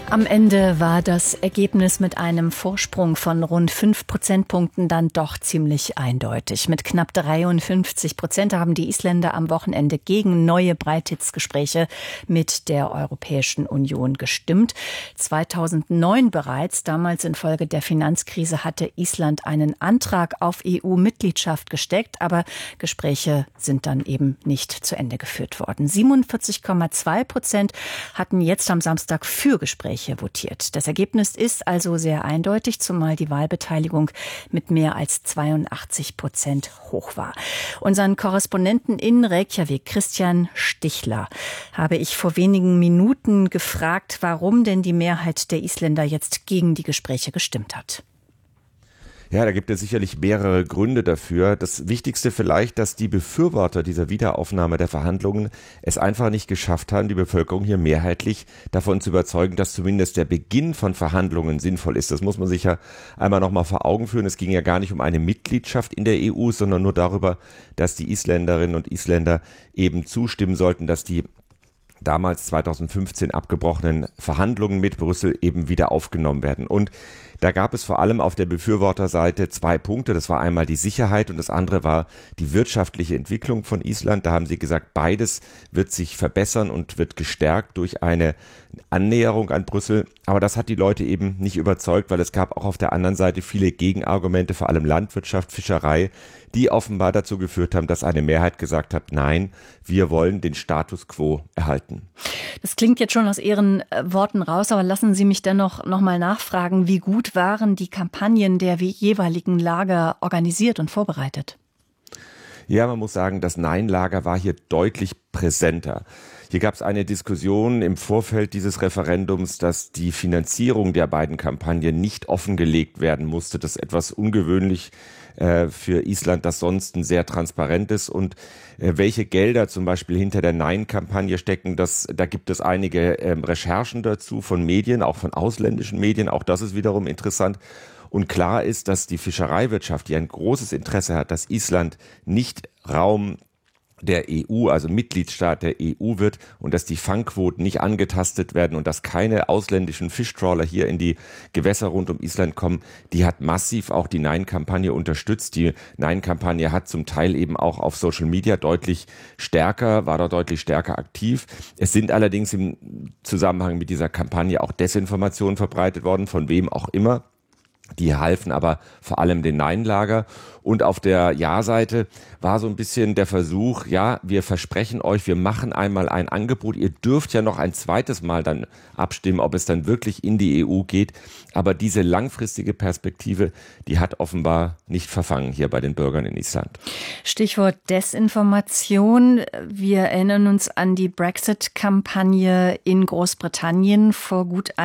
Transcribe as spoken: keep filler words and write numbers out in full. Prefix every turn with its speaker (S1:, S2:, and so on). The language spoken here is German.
S1: Am Ende war das Ergebnis mit einem Vorsprung von rund fünf Prozentpunkten dann doch ziemlich eindeutig. Mit knapp dreiundfünfzig Prozent haben die Isländer am Wochenende gegen neue Beitrittsgespräche mit der Europäischen Union gestimmt. zweitausendneun bereits, damals infolge der Finanzkrise, hatte Island einen Antrag auf E U-Mitgliedschaft gesteckt, aber Gespräche sind dann eben nicht zu Ende geführt worden. siebenundvierzig Komma zwei Prozent hatten jetzt am Samstag für Gespräche votiert. Das Ergebnis ist also sehr eindeutig, zumal die Wahlbeteiligung mit mehr als zweiundachtzig Prozent hoch war. Unseren Korrespondenten in Reykjavik, Christian Stichler, habe ich vor wenigen Minuten gefragt, warum denn die Mehrheit der Isländer jetzt gegen die Gespräche gestimmt hat.
S2: Ja, da gibt es sicherlich mehrere Gründe dafür. Das Wichtigste vielleicht, dass die Befürworter dieser Wiederaufnahme der Verhandlungen es einfach nicht geschafft haben, die Bevölkerung hier mehrheitlich davon zu überzeugen, dass zumindest der Beginn von Verhandlungen sinnvoll ist. Das muss man sich ja einmal nochmal vor Augen führen. Es ging ja gar nicht um eine Mitgliedschaft in der E U, sondern nur darüber, dass die Isländerinnen und Isländer eben zustimmen sollten, dass die damals zweitausendfünfzehn abgebrochenen Verhandlungen mit Brüssel eben wieder aufgenommen werden. Und da gab es vor allem auf der Befürworterseite zwei Punkte. Das war einmal die Sicherheit und das andere war die wirtschaftliche Entwicklung von Island. Da haben sie gesagt, beides wird sich verbessern und wird gestärkt durch eine Annäherung an Brüssel. Aber das hat die Leute eben nicht überzeugt, weil es gab auch auf der anderen Seite viele Gegenargumente, vor allem Landwirtschaft, Fischerei, die offenbar dazu geführt haben, dass eine Mehrheit gesagt hat, nein, wir wollen den Status quo erhalten.
S1: Das klingt jetzt schon aus Ihren Worten raus, aber lassen Sie mich dennoch noch mal nachfragen, wie gut waren die Kampagnen der jeweiligen Lager organisiert und vorbereitet?
S2: Ja, man muss sagen, das Nein-Lager war hier deutlich präsenter. Hier gab es eine Diskussion im Vorfeld dieses Referendums, dass die Finanzierung der beiden Kampagnen nicht offengelegt werden musste. Das ist etwas ungewöhnlich äh, für Island, das sonst sehr transparent ist. Und äh, welche Gelder zum Beispiel hinter der Nein-Kampagne stecken, das, da gibt es einige äh, Recherchen dazu von Medien, auch von ausländischen Medien. Auch das ist wiederum interessant. Und klar ist, dass die Fischereiwirtschaft, die ein großes Interesse hat, dass Island nicht Raum der E U, also Mitgliedstaat der E U wird und dass die Fangquoten nicht angetastet werden und dass keine ausländischen Fischtrawler hier in die Gewässer rund um Island kommen, die hat massiv auch die Nein-Kampagne unterstützt. Die Nein-Kampagne hat zum Teil eben auch auf Social Media deutlich stärker, war da deutlich stärker aktiv. Es sind allerdings im Zusammenhang mit dieser Kampagne auch Desinformationen verbreitet worden, von wem auch immer. Die halfen aber vor allem den Nein-Lager. Und auf der Ja-Seite war so ein bisschen der Versuch, ja, wir versprechen euch, wir machen einmal ein Angebot. Ihr dürft ja noch ein zweites Mal dann abstimmen, ob es dann wirklich in die E U geht. Aber diese langfristige Perspektive, die hat offenbar nicht verfangen hier bei den Bürgern in Island.
S1: Stichwort Desinformation. Wir erinnern uns an die Brexit-Kampagne in Großbritannien vor gut